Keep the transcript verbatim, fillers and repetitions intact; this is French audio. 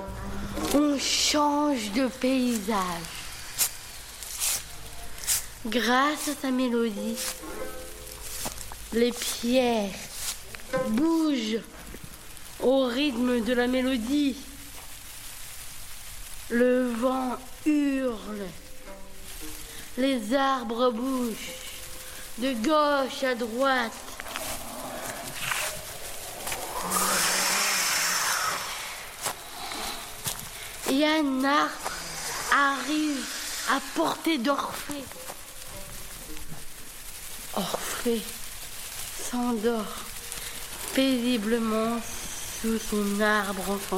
on change de paysage. Grâce à sa mélodie, les pierres bougent au rythme de la mélodie. Le vent hurle, les arbres bougent de gauche à droite. Et un arbre arrive à portée d'Orphée. Orphée s'endort paisiblement sous son arbre enfant.